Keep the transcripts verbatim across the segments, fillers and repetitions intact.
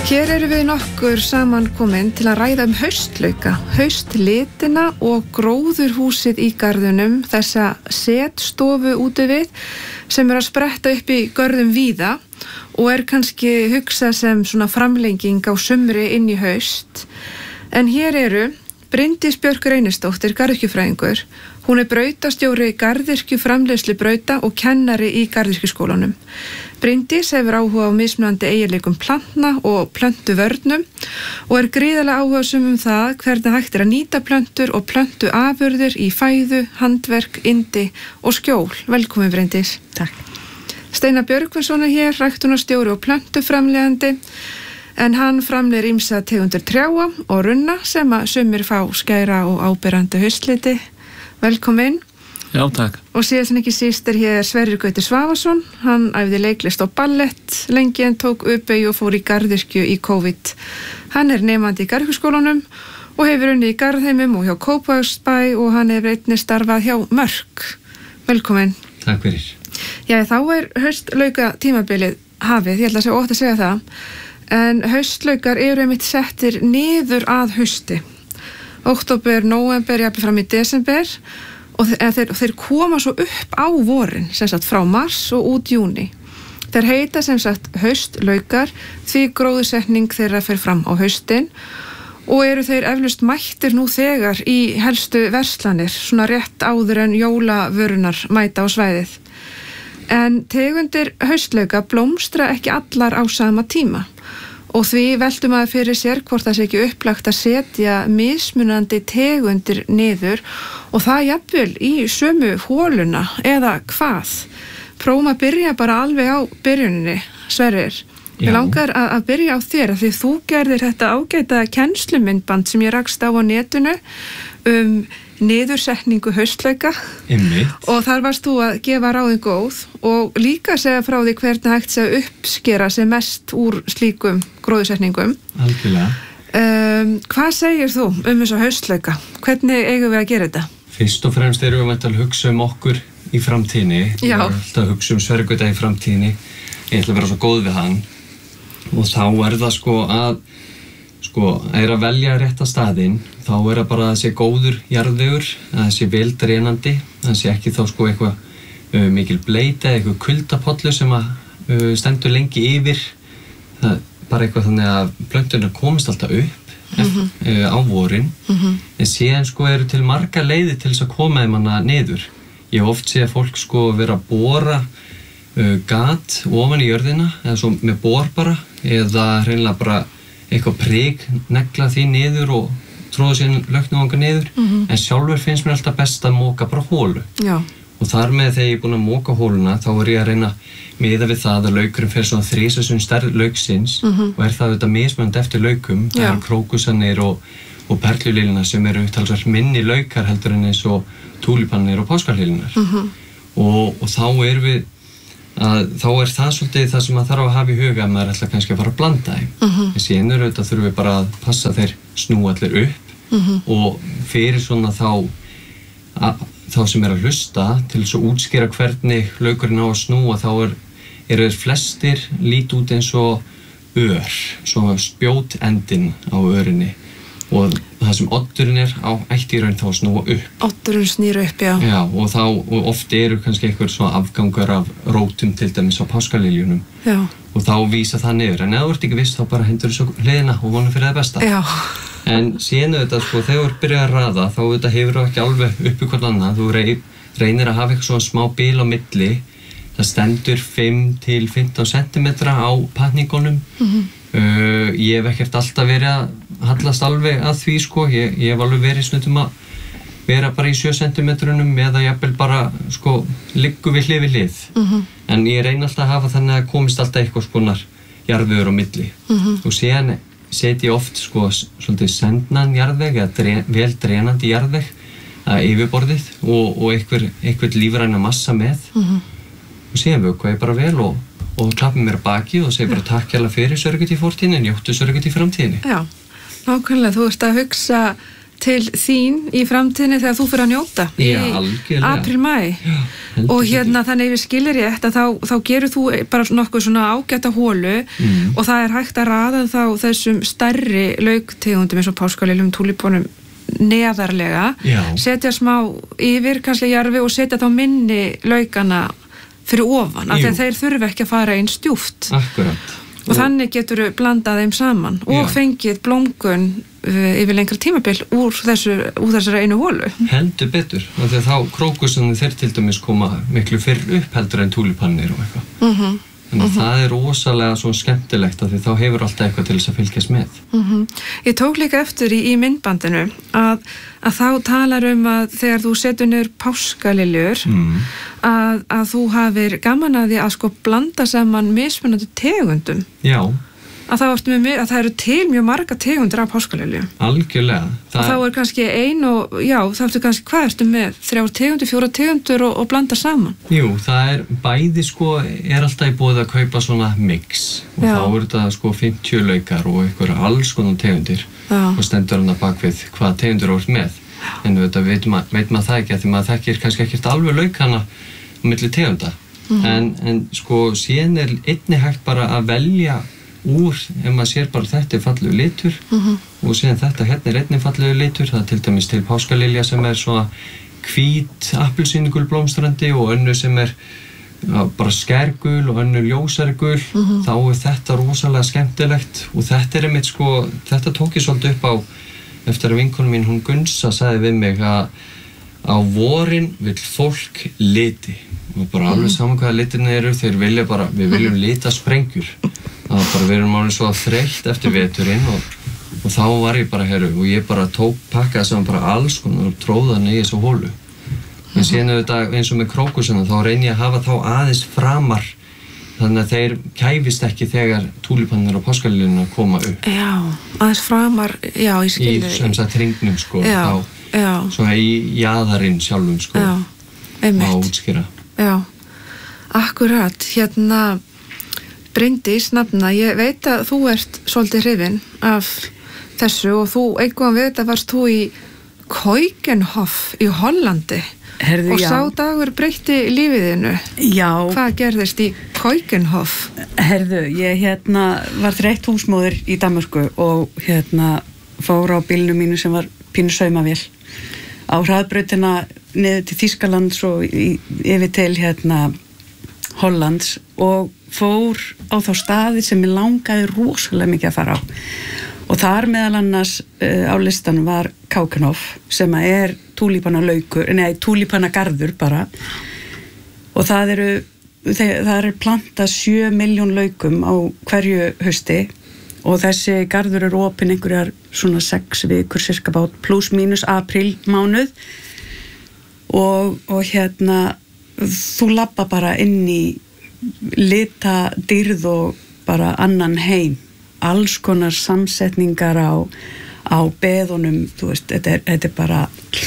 Hér erum við nokkur saman komin til að ræða um haustlauka, haustlitina og gróðurhúsið í garðunum, þessa setstofu úti við sem er að spretta upp í görðum víða og er kannski hugsað sem svona framlenging á sumri inn í haust. En hér eru Bryndís Björk Reynisdóttir, garðyrkjufræðingur. Hún er brautastjóri garðyrkjuframleiðslu brauta og kennari í garðyrkjuskólanum. Bryndís hefur áhuga á mismunandi eiginleikum plantna og plöntuvörnum og er gríðarlega áhugasöm um það hvernig hægt er að nýta plöntur og plöntuafurðir í fæðu, handverk, yndi og skjól. Velkomin Bryndís. Takk. Steinar Björgvinsson er hér, ræktunarstjóri og plöntuframleiðandi, en hann framleiðir ýmsa tegundir trjáa og runna sem að sumir fá skæra og áberandi haustliti. Velkomin. Já, takk. Og síðast en ekki síst er hér Sverrir Gauti Svavarsson. Hann æfði leiklist og ballett lengi en tók uppeyju og fór í garðyrkju í COVID. Hann er nemandi í garðyrkjuskólanum og hefur unnið í Garðheimum og hjá Kópavogsbæ og hann hefur einnig starfað hjá Mörk. Velkomin. Takk fyrir. Já, þá er haustlauka tímabilið hafið, ég ætla að segja ótt að segja það, en haustlaukar eru einmitt settir niður að hausti. Október, nóvember, jafnvel fram í desember og þeir, þeir koma svo upp á vorin, sem sagt frá mars og út júni. Þeir heita sem sagt haustlaukar því gróðursetning þeirra fer fram á haustin og eru þeir eflaust mættir nú þegar í helstu verslanir, svona rétt áður en jólavörunar mæta á svæðið. En tegundir haustlauka blómstra ekki allar á sama tíma og því veltum að fyrir sér hvort það sé ekki upplagt að setja mismunandi tegundir niður og það jafnvel í sömu hóluna eða hvað. Prófum að byrja bara alveg á byrjuninni, Sverrir. Ég langar að, að byrja á þér af því þú gerðir þetta ágæta kennslumyndband sem ég rakst á á netinu um niðursetningu haustlauka og þar varst þú að gefa ráðin góð og líka segja frá því hvernig hægt sé að uppskera sem mest úr slíkum gróðursetningum. Algjörlega. Um, hvað segir þú um þessu haustlauka? Hvernig eigum við að gera þetta? Fyrst og fremst erum við að hugsa um okkur í framtíðinni. Já. Við erum alltaf að hugsa um Sverrir Gauta í framtíðinni. Ég ætla að vera svo góð við hann og þá er það sko að sko, er að velja rétta staðinn, þá er það bara að það sé góður jarðvegur, að það sé vel dreinandi, að það sé ekki þá sko eitthvað uh, mikil bleita eða eitthvað kuldapollu sem að uh, stendur lengi yfir. Það er bara eitthvað þannig að plönturnar komist alltaf upp mm-hmm. uh, á vorin, mm-hmm. en síðan sko eru til margar leiðir til þess að koma þeim hana niður. Ég hef oft séð fólk sko vera að bora uh, gat ofan í jörðina, eða svo með bor bara, eða hreinlega bara eitthvað prik, negla því niður og tróða síðan lauknuvanga niður, mm-hmm. en sjálfur finnst mér alltaf best að móka bara hólu. Já. Og þar með þegar ég er búin að móka hóluna, þá er ég að reyna miða við það að laukurinn fer svona þrisvar stærð lauksins mm-hmm. og er það auðvitað mismunandi eftir laukum. Já. Það eru krókusanir og, og perlulílunar sem eru talsvert minni laukar heldur en eins og túlípanir og páskalílunar. Mm-hmm. og, og þá er við að þá er það svolítið það sem maður þarf að hafa í huga að maður ætla kannski að fara að blanda þeim. Uh-huh. Þessi einur auðvitað þurfum við bara að passa þeir snúa allir upp uh-huh. og fyrir svona þá, að, þá sem er að hlusta til þess að útskýra hvernig laukurinn á að snúa þá er, eru þeir flestir lít út eins og ör, svona spjót endinn á örinni og það sem oddurinn er á ætti í raun þá að snúa upp. Oddurinn snýr upp, já. Já, og þá og oft eru kannski einhver svona afgangar af rótum til dæmis á páskaliljunum. Já. Og þá vísa það niður. En ef þú ert ekki viss þá bara hendur þessu hliðina og vonum fyrir það besta. Já. En síðan auðvitað, sko, þegar þú byrjar að raða þá auðvitað hefur þú ekki alveg uppi hvern annað. Þú rey, reynir að hafa eitthvað svona smá bil á milli. Það stendur fimm til fimmtán sentimetra á patningunum. Mm-hmm. Uh, ég hef ekkert alltaf verið að hallast alveg að því sko, ég, ég hef alveg verið snuttum að vera bara í sjö sentimetrunum eða jafnvel bara sko liggu við hlið við hlið mm-hmm. en ég reyni alltaf að hafa þannig að komist alltaf eitthvað skonar jarðvegur á milli mm-hmm. og síðan set ég oft sko svolítið sendnan jarðveg eða dre, vel dreinandi jarðveg að yfirborðið og, og einhver, einhver lífræna massa með mm-hmm. og síðan vökva ég bara vel og og klappi mér baki og segi bara takk hérlega fyrir Sverrir Gauti í fortíðinni, njóttu Sverrir Gauti í framtíðinni. Já, nákvæmlega, þú ert að hugsa til þín í framtíðinni þegar þú fyrir að njóta Já, í apríl-mæ og hérna þannig við skilir rétt að þá, þá gerur þú bara nokkuð svona ágæta hólu mm. og það er hægt að raða þá þessum stærri lauktegundum eins og páskaliljum, túlípunum neðarlega, Já. setja smá yfir kannski jarfi og setja þá minni laukana fyrir ofan, af því að þeir þurfi ekki að fara eins djúpt. Akkurat. Og, og þannig getur þú blandað þeim saman og Já. fengið blómgun uh, yfir lengra tímabil úr þessu úr þessari einu hólu. Heldur betur, af því að þá krókusunni þeir til dæmis koma miklu fyrr upp heldur en túlipannir og eitthvað. Mhm. Þannig að uh-huh. það er rosalega svo skemmtilegt af því þá hefur alltaf eitthvað til þess að fylgjast með. Uh-huh. Ég tók líka eftir í, í myndbandinu að, að þá talar um að þegar þú setur niður páskaliljur mm. að, að þú hafir gaman að því að sko blanda saman mismunandi tegundum. Já. Að það, með, að það eru til mjög marga tegundir af páskaliljum. Algjörlega. Það og þá er kannski ein og, já, það ertu kannski, hvað ertu með? Þrjár tegundir, fjóra tegundir og, og blanda saman? Jú, það er bæði sko, er alltaf í boði að kaupa svona mix og já. Þá er þetta sko fimmtíu laukar og einhverja alls konar tegundir já. Og stendur hann að bakvið hvaða tegundir þú ert með. Já. En þetta veit, ma veit maður það ekki að því maður þekkir kannski ekkert alveg laukana á milli tegunda. Mm-hmm. en, en sko síðan er einnig hægt bara að velja úr, ef maður sér bara þetta er fallegu litur uh-huh. og síðan þetta hérna er einnig fallegu litur, það er til dæmis til páskalilja sem er svona hvít appelsínugul blómstrandi og önnur sem er ja, bara skærgul og önnur ljósari gul uh-huh. þá er þetta rosalega skemmtilegt og þetta er einmitt sko, þetta tók ég svolítið upp á eftir að vinkonum mín, hún Gunsa sagði við mig að á vorin vill fólk liti og bara alveg saman hvaða litirna eru, þeir vilja bara, við viljum lita sprengjur. Það var bara, við erum alveg svo þreytt eftir veturinn og, og þá var ég bara, heru, og ég bara tók pakkaði saman bara alls konar og tróða hann í þessu hólu. En síðan auðvitað eins og með krókusuna, þá reyni ég að hafa þá aðeins framar, þannig að þeir kæfist ekki þegar túlipannir og páskaliljurnar koma upp. Já, aðeins framar, já, ég skilði þig. Í sem sagt hringnum, sko, já, þá, já. Svona í jaðarinn sjálfum, sko, já, einmitt. Má útskýra. Já, akkurat, hérna, Bryndís nafna, ég veit að þú ert svolítið hrifin af þessu og þú, einhverjum við þetta varst þú í Keukenhof í Hollandi Herðu, og já. sá dagur breytti lífiðinu. Já. Hvað gerðist í Keukenhof? Herðu, ég hérna var þreytt húsmóðir í Danmörku og hérna fór á bílnum mínu sem var pínu saumavél á hraðbrautina niður til Þýskalands og í, yfir til hérna Hollands og fór á þá staði sem ég langaði rosalega mikið að fara á og þar meðal annars uh, á listan var Keukenhof sem er túlípanalaukur, nei túlípanagarður bara og það eru það er plantað sjö milljón laukum á hverju hausti og þessi garður eru opinn einhverjar svona sex vikur cirka bát pluss mínus apríl mánuð og, og hérna þú labba bara inn í lita dýrð og bara annan heim alls konar samsetningar á, á beðunum þú veist, þetta er, þetta er bara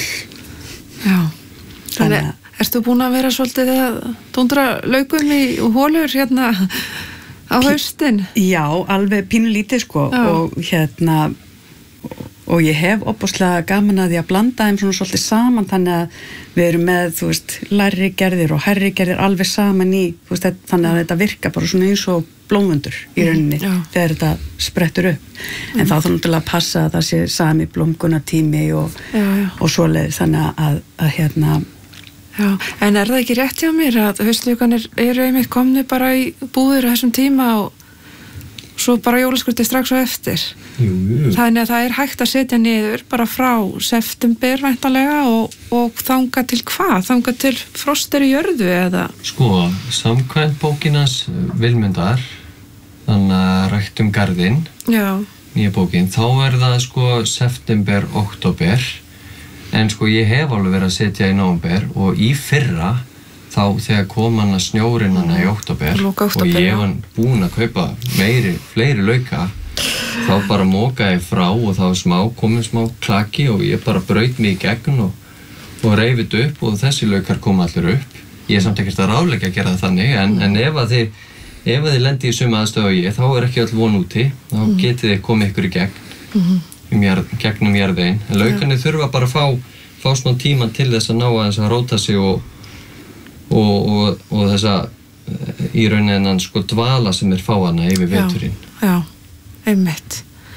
já þannig að ertu búin að vera svolítið að dundra laukum í hólur hérna á haustin? Já, alveg pínulítið sko já. Og hérna og ég hef opaslega gaman að því að blanda þeim svona svolítið saman þannig að við erum með, þú veist, lærri gerðir og herri gerðir alveg saman í, þú veist, þannig að þetta virka bara svona eins og blómvöndur í rauninni mm, þegar þetta sprettur upp. Mm. En þá þá náttúrulega að passa að það sé sami blómgunatími og, og svoleið þannig að, að hérna Já, en er það ekki rétt hjá mér að haustluganir eru einmitt komni bara í búðir á þessum tíma og svo bara jólaskrúti strax og eftir? Jú, jú. Þannig að það er hægt að setja niður bara frá september væntanlega og, og þanga til hvað? Þanga til frost er í jörðu eða? Sko, samkvæmt bókinas Vilmundar, þannig að ræktum garðinn, Já. Nýja bókin, þá er það sko september, oktober, en sko ég hef alveg verið að setja í nóvember og í fyrra þá þegar kom hann að snjórinn hann í oktober og ég var búinn að kaupa meiri, fleiri lauka þá bara mókaði ég frá og þá smá, komið smá klaki og ég bara braut mig í gegn og, og reifið upp og þessi laukar kom allir upp. Ég er samt ekkert að ráðleggja að gera það þannig en, en ef að þið, ef að þið lendi í sömu aðstöðu og ég þá er ekki öll von úti, þá getið þið komið ykkur í gegn. Mm-hmm. um jarð, gegnum jarðveginn. En laukarnir ja. þurfa bara að fá, fá smá tíma til þess að ná að þess að róta sig og, og, og, og þessa í rauninni sko dvala sem er fá hana yfir veturinn. Já, já, einmitt.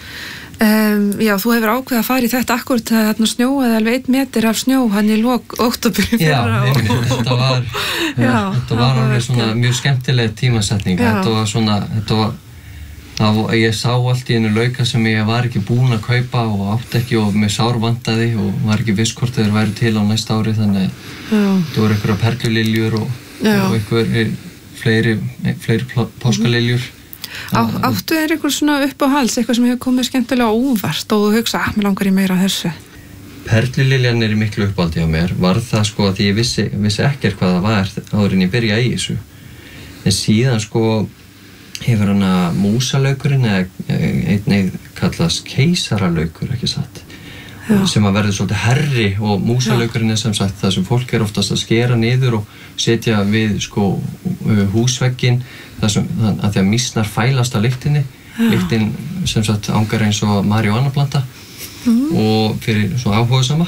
Um, já, þú hefur ákveðið að fara í þetta akkúrat að þarna snjóaði alveg einn meter af snjó hann í lok október í fyrra. Já, einmitt, þetta var, já, þetta var alveg svona mjög skemmtileg tímasetning. Já. Þetta var svona, þetta var, það, ég sá allt í einu lauka sem ég var ekki búin að kaupa og átti ekki og með sár vantaði og var ekki viss hvort þeir væri til á næsta ári, þannig það voru einhverja perluliljur og, og einhverjir fleiri, fleiri páskaliljur. Á, áttu þeir eitthvað svona upp á hals, eitthvað sem hefur komið skemmtilega óvart og þú hugsa, að mér langar ég meira að þessu? Perluliljan er í miklu uppáldi á mér, var það sko að ég vissi, vissi ekkert hvað það var áður en ég byrja í þessu. En síðan sko hefur hana músalaukurinn eða einnig kallast keisaralaukur, ekki satt, já. Sem að verður svolítið herri og músalaukurinn er sem sagt það sem fólk er oftast að skera niður og setja við sko húsvegginn það sem, að því að mýsnar fælast að lyktinni, ja. Lyktin sem sagt angar eins og maríjuanaplanta mm. og fyrir svona áhugasama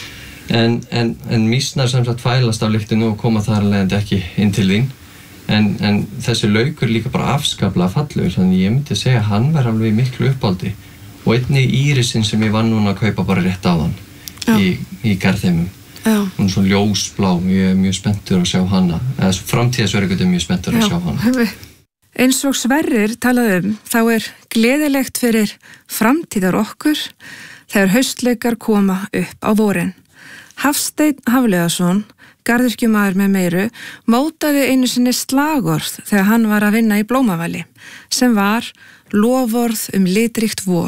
en, en, en mýsnar sem sagt fælast af lyktinu og koma þar alveg ekki inn til þín en, en þessi laukur líka bara afskaplega fallegur, þannig ég myndi segja að hann verður alveg miklu uppáldi og einnig írisinn sem ég var núna að kaupa bara rétt á hann ja. í, í garðheimum. Hún er svona ljósblá, ég er mjög spenntur að sjá hana, eða framtíðasverkut er mjög spenntur að sjá hana. Eins og Sverrir talaði um, þá er gleðilegt fyrir framtíðar okkur þegar haustleikar koma upp á vorin. Hafsteinn Hafliðason, garðyrkjumaður með meiru, mótaði einu sinni slagorð þegar hann var að vinna í Blómavali, sem var loforð um litríkt vor.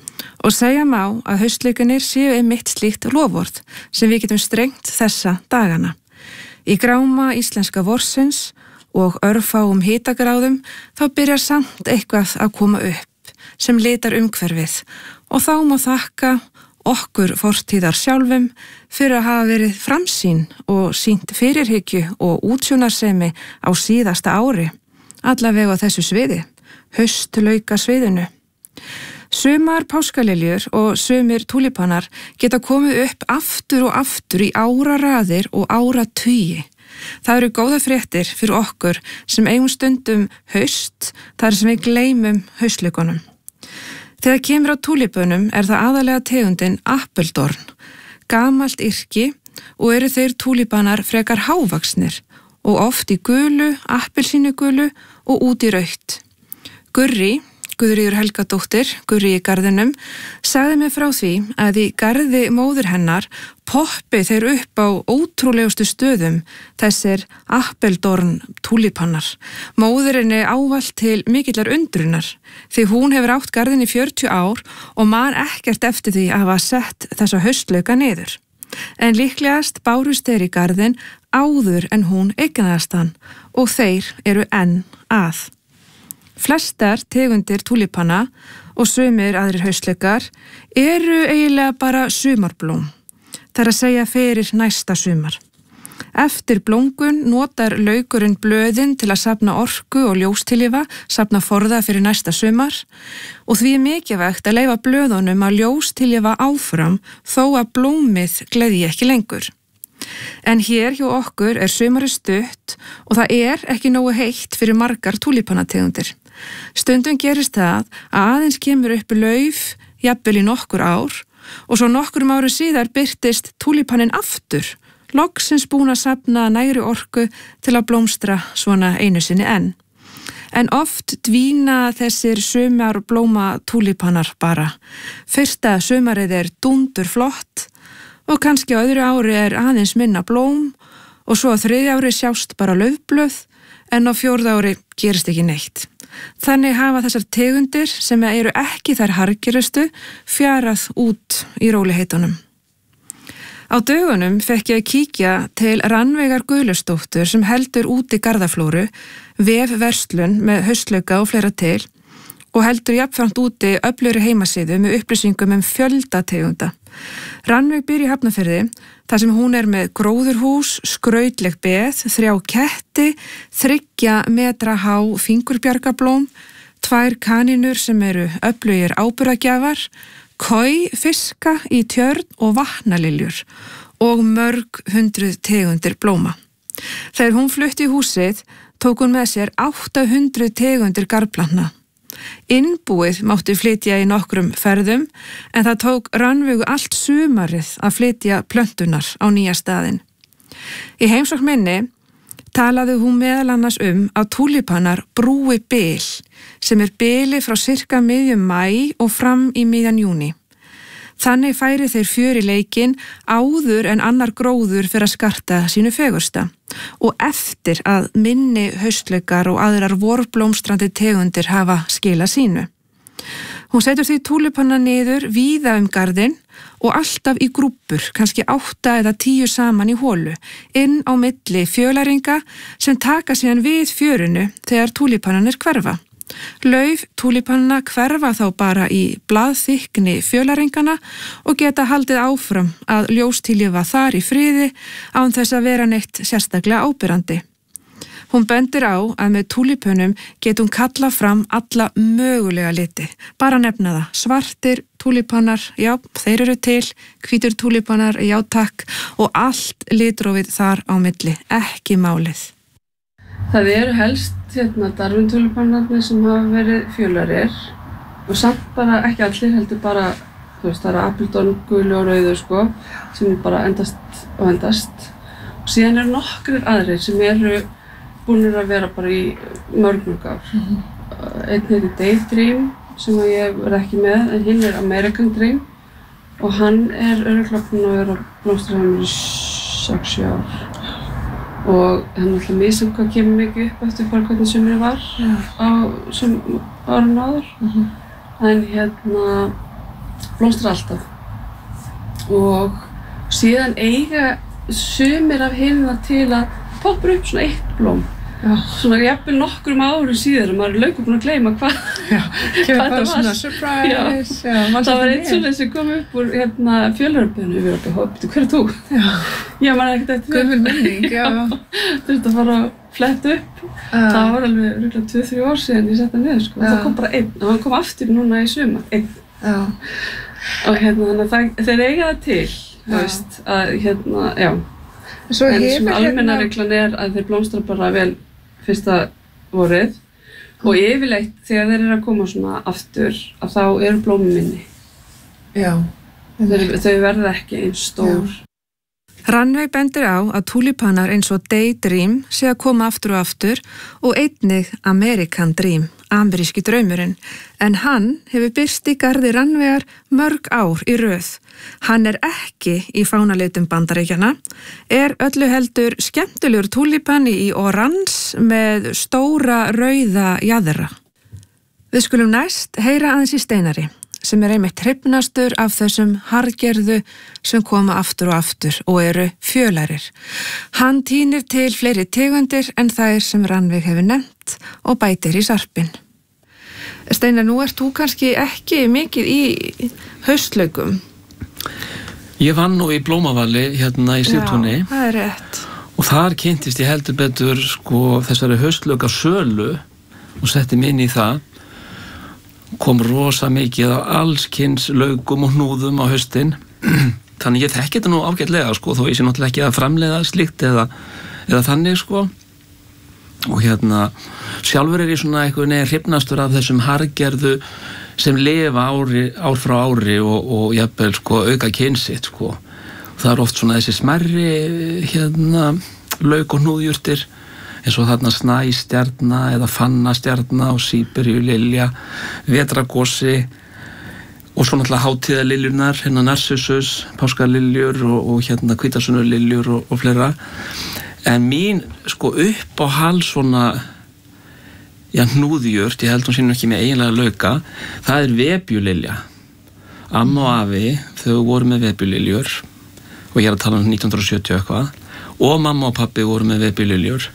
Og segja má að haustleikarnir séu einmitt slíkt loforð sem við getum strengt þessa dagana. Í gráma íslenska vorsins og örfáum hitagráðum þá byrjar samt eitthvað að koma upp sem litar umhverfið og þá má þakka okkur fortíðar sjálfum fyrir að hafa verið framsýn og sýnt fyrirhyggju og útsjónarsemi á síðasta ári, allavega á þessu sviði, haustlauka sviðinu. Sumar páskaliljur og sumir túlipanar geta komið upp aftur og aftur í áraraðir og áratugi. Það eru góða fréttir fyrir okkur sem eigum stundum haust þar sem við gleymum haustleikunum. Þegar kemur á túlipunum er það aðalega tegundin appeldorn, gamalt yrki og eru þeir túlipanar frekar hávaxnir og oft í gulu, appelsínugulu og út í rautt. Gurri, Guðríður Helgadóttir, Gurri í garðinum, sagði mig frá því að í garði móður hennar poppi þeir upp á ótrúlegustu stöðum þessir appeldorn túlipanar. Móðurinni ávallt til mikillar undrunar því hún hefur átt garðin í fjörutíu ár og man ekkert eftir því að hafa sett þessa haustlauka niður. En líklegast bárust þeir í garðin áður en hún eignaðist hann og þeir eru enn að. Flestar tegundir túlipana og sumir aðrir haustleikar eru eiginlega bara sumarblóm. Það er að segja fyrir næsta sumar. Eftir blóngun notar laukurinn blöðin til að safna orku og ljóstilífa, safna forða fyrir næsta sumar og því er mikilvægt að leyfa blöðunum að ljóstilífa áfram þó að blómið gleðji ekki lengur. En hér hjá okkur er sumarið stutt og það er ekki nógu heitt fyrir margar túlipanategundir. Stundum gerist það að aðeins kemur upp lauf, jafnvel í nokkur ár og svo nokkurum ári síðar birtist túlipanin aftur, loksins búin að safna nægri orku til að blómstra svona einu sinni enn. En oft dvína þessir sumar blóma túlipanar bara. Fyrsta sumarið er dúndur flott og kannski á öðru ári er aðeins minna blóm og svo á þriðja ári sjást bara laufblöð en á fjórða ári gerist ekki neitt. Þannig hafa þessar tegundir sem eru ekki þær harkirustu fjarað út í róliheitunum. Á dögunum fekk ég að kíkja til Rannveigar Guðlustóttur sem heldur úti garðaflóru, vefverslun með haustlauka og fleira til og heldur jafnframt úti öflugri heimasíðu með upplýsingum um fjölda tegunda. Rannveig býr í Hafnarfirði þar sem hún er með gróðurhús, skrautleg beð, þrjá ketti, þriggja metra há fingurbjargablóm, tvær kanínur sem eru öflugir áburðagjafar, koi fiska í tjörn og vatnaliljur og mörg hundruð tegundir blóma. Þegar hún flutti í húsið, tók hún með sér átta hundruð tegundir garðplantna. Innbúið mátti flytja í nokkrum ferðum, en það tók Rannveigu allt sumarið að flytja plöntunar á nýja staðinn. Í heimsókn minni talaði hún meðal annars um að túlípanar brúi bil, sem er bili frá sirka miðjum maí og fram í miðjan júní. Þannig færi þeir fjör í leikinn áður en annar gróður fyrir að skarta sínu fegursta og eftir að minni haustlaukar og aðrar vorblómstrandi tegundir hafa skila sínu. Hún setur því túlipanna niður víða um garðinn og alltaf í grúppur, kannski átta eða tíu saman í hólu, inn á milli fjölaringa sem taka síðan við fjörinu þegar túlipannanir hverfa. Lauf túlipanna hverfa þá bara í blaðþykni fjölaringana og geta haldið áfram að ljóstíljufa þar í friði án þess að vera neitt sérstaklega ábyrrandi. Hún bendir á að með túlipunum getur hún kallað fram alla mögulega liti. Bara nefna það. Svartir túlipanar, já, þeir eru til, hvítur túlipanar, já takk, og allt litrófið þar á milli, ekki málið. Það eru helst hérna darvintúlipanarnir sem hafa verið fjölarir og samt bara ekki allir, heldur bara, þú veist, það eru apildón, gulu og rauður sko, sem er bara endast og endast. Og síðan eru nokkrir aðrir sem eru búinir að vera bara í mörg ár. Mm-hmm. Einn heitir Daydream sem ég verð ekki með, en hinn er American Dream og hann er örugglega búinn að vera blómstraheimur í sex sjö ár. Og hann er alltaf misjafnt hvað kemur mikið upp eftir bara hvernig sumrið var yeah. á sum, árun áður. Mm-hmm. En hérna blómstrar alltaf. Og síðan eiga sumir af hinna til að poppar upp svona eitt blóm. Já. Svona jafnvel nokkrum árum síðar og maður er löngu búinn að gleyma hvað hvað það var. Svona surprise. Já. Já, það var eitt svona sem kom upp úr hérna fjölarbyrnu við varum að hópa, hver er þú? Já. Ég man ekkert eftir gömul minning, já. Þurfti að fara að fletta upp. Uh. Það var alveg rúglega tvö til þrjú ár síðan ég setta hann niður sko. Það kom bara einn og hann kom aftur núna í sumar, einn. Já. Og hérna þannig að það, þeir eiga það til, þú veist, að hérna, já. Svo en svona almenna reglan er að þeir blómstra bara vel fyrsta vorið mm. og yfirleitt þegar þeir eru að koma svona aftur að þá eru blómin minni. Já. Þeir, þau verða ekki eins stór. Já. Rannveig bendir á að túlipanar eins og Daydream sé að koma aftur og aftur og einnig American Dream, ameríski draumurinn, en hann hefur birst í garði Rannveigar mörg ár í röð. Hann er ekki í fánalitum Bandaríkjanna, er öllu heldur skemmtilegur túlipani í orans með stóra rauða jaðra. Við skulum næst heyra aðeins í Steinari, sem er einmitt hrifnastur af þessum harðgerðu sem koma aftur og aftur og eru fjölarir. Hann tínir til fleiri tegundir en þær sem Rannveig hefur nefnt og bætir í sarpinn. Steinar, nú ert þú kannski ekki mikið í haustlaukum. Ég vann nú í Blómavalli hérna í Sigtúni. Já, það er rétt. Og þar kynntist ég heldur betur sko þessari haustlauka sölu og setti mig inn í það. Kom rosa mikið af allskyns laugum og hnúðum á haustin. Þannig ég þekki þetta nú ágætlega sko, þó ég sé náttúrulega ekki að framleiða slíkt eða, eða þannig sko. Og hérna sjálfur er ég svona einhvern veginn hrifnastur af þessum harðgerðu sem lifa ári, ár frá ári og, og jafnvel sko auka kynsitt sko. Það er oft svona þessi smerri hérna laug og hnúðjurtir eins og þarna snæstjarna eða fannastjarna og síberíulilja, vetragossi og svo náttúrulega hátíðaliljunar, hérna narsissus, páskaliljur og, og hérna hvítasunnuliljur og, og fleira. En mín sko upp á hals svona já, hnúðjurt, ég held hún sínum ekki með eiginlega lauka, það er vebjulilja. Amma og afi, þau voru með vebjuliljur og ég er að tala um nítján hundruð og sjötíu eitthvað og mamma og pappi voru með vebjuliljur.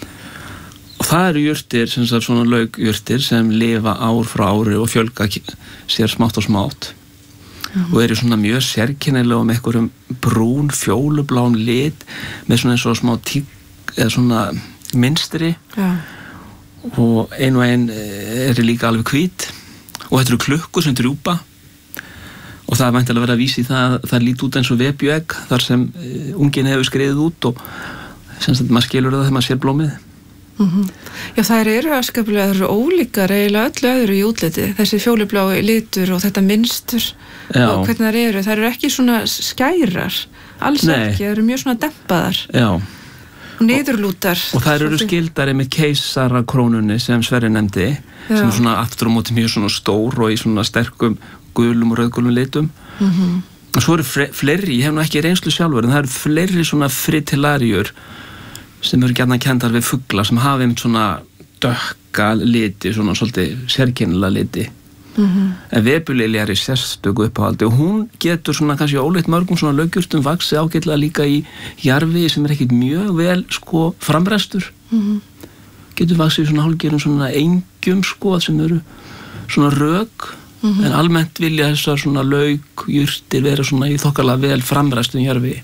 Og það eru jurtir, sem sagt svona laugjurtir sem lifa ár frá ári og fjölga sér smátt og smátt. Mm-hmm. Og eru svona mjög sérkennilega með einhverjum brún, fjólublán lit með svona eins og smá tík, eða svona mynstri. Ja. Og ein og ein eru líka alveg hvít og þetta eru klukkur sem drjúpa og það er væntanlega verið að vísa í það að það líti út eins og vepjuegg þar sem ungin hefur skriðið út og sem sagt maður skilur það þegar maður sér blómið. Mm-hmm. Já, þær eru afskaplega, þær eru ólíkar eiginlega öllu öðru í útliti, þessi fjólublái litur og þetta mynstur Já. Og hvernig þær eru, þær eru ekki svona skærar, alls Nei. Ekki, þær eru mjög svona dempaðar Já. Og niðurlútar. Og þær eru skildari með keisarakrónunni sem Sverrir nefndi, Já. Sem er svona aftur á móti mjög svona stór og í svona sterkum gulum og rauðgulum litum. Mm-hmm. Og svo eru fleiri, ég hef nú ekki reynslu sjálfur, en það eru fleiri svona fritillaríur sem eru gjarnan kendar við fugla sem hafa einmitt svona dökka liti, svona svolítið sérkennilega liti. Mm-hmm. En vepulilja er í sérstöku uppáhaldi og hún getur svona kannski óleitt mörgum svona laugjurtum vaxið ágætlega líka í jarðvegi sem er ekkit mjög vel sko framræstur. Mm-hmm. Getur vaxið í svona hálfgerðum svona engjum sko sem eru svona rök, mm-hmm. en almennt vilja þessar svona laugjurtir vera svona í þokkalega vel framræstum jarðvegi.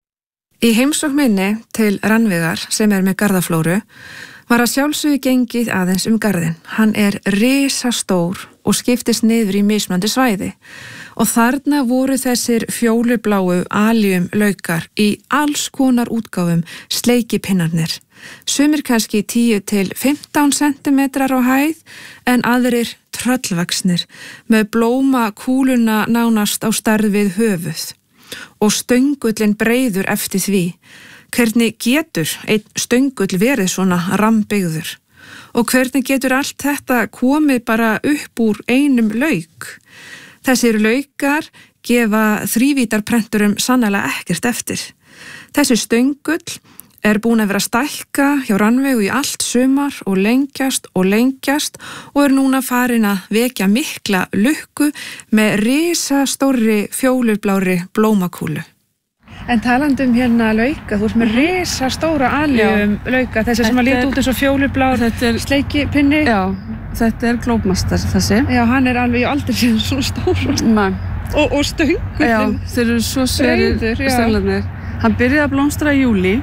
Í heimsókn minni til Rannveigar sem er með garðaflóru var að sjálfsögðu gengið aðeins um garðinn. Hann er risastór og skiptist niður í mismunandi svæði og þarna voru þessir fjólubláu aljum laukar í alls konar útgáfum sleikipinnarnir. Sumir kannski tíu til fimmtán sentimetrar á hæð en aðrir tröllvaxnir með blóma kúluna nánast á stærð við höfuð. Og stöngullin breiður eftir því. Hvernig getur einn stöngull verið svona rammbyggður? Og hvernig getur allt þetta komið bara upp úr einum lauk? Þessir laukar gefa þrívítarprenturum sannlega ekkert eftir. Þessi stöngull er búin að vera að stækka hjá Rannveigu í allt sumar og lengjast og lengjast og er núna farin að vekja mikla lukku með risastórri fjólublári blómakúlu. En talandi um hérna lauka, þú ert með risastóra aljum lauka, þessi sem að líta út eins og fjólublár sleikipinni. Já, þetta er Globemaster þessi. Já, hann er alveg í aldrei síðan svona stór. Nei. Og, og stöngullin. Já, þeir eru svo sverir stöngularnir. Hann byrjaði að blómstra í júlí.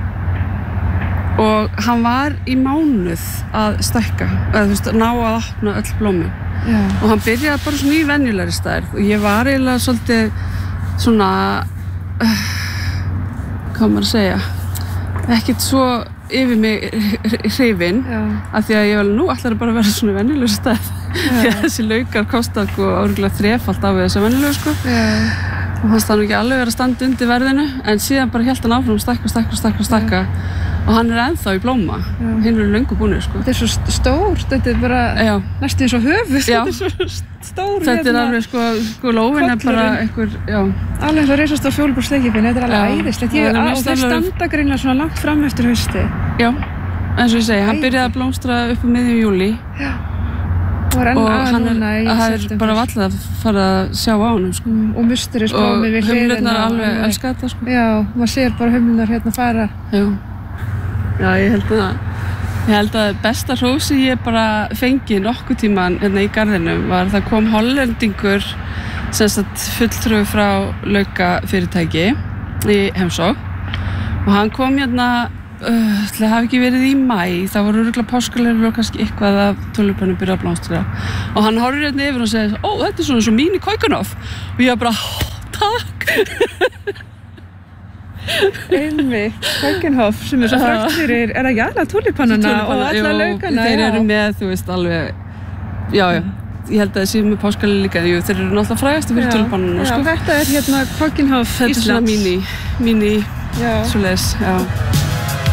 Og hann var í mánuð að stækka, eða þú veist, ná að opna öll blómin. Já. Og hann byrjaði bara svona í venjulegri stærð og ég var eiginlega svolítið svona, uh, hvað maður að segja, ekkert svo yfir mig hrifin, af því að ég vel nú ætlar að bara vera svona venjulegri stærð. Því að þessi laukar kosta sko áreikilega þrefalt af þessu venjulegu sko. Já. Og hann stað nú ekki alveg verið að standa undir verðinu, en síðan bara hélt hann áfram að stækka, stækka, stækka, stækka. Og hann er ennþá í blóma, hinn eru löngu búnir sko. Þetta er svo stórt, þetta er bara Já. Næstu eins og höfuð, Já. Þetta er svo stór. Þetta er alveg sko, sko lófin er bara einhver, já. Alveg eins og risastór fjólublár sleikipinn, þetta er alveg æðislegt. Ég á þeir standa greinlega svona langt fram eftir hausti. Já, eins og ég segi, hann byrjaði að blómstra upp á miðjum júlí. Já. Og, og hann er, hann er bara vallað að fara að sjá á honum sko. Mm, og mustur er spámið við hliðina. Og humlurnar alveg elska þetta sko. Já, maður sér bara humlunar hérna fara. Já. Já, ég held að ég held að besta hrósi ég bara fengi nokkuð tíman hérna í garðinum var það kom hollendingur sem sagt fulltrúi frá laukafyrirtæki í heimsókn og hann kom hérna uh, það hafi ekki verið í maí, það voru örugglega páskalegur og kannski eitthvað að tulipönum byrja að blómstra og hann horfir hérna yfir og segir ó, þetta er svona svo mín í Kaukanhof og ég var bara, takk Einmitt, Kaukanhof sem er svo frægt fyrir, er það ekki alla tulipannana og alla laukana? Þeir eru með, þú veist, alveg, já, já, ég held að það sé með páskali líka, jú, þeir eru náttúrulega frægasti fyrir tulipannana, sko. Já, þetta er hérna Kaukanhof Íslands. Þetta er svona míní, míní, svoleiðis, já.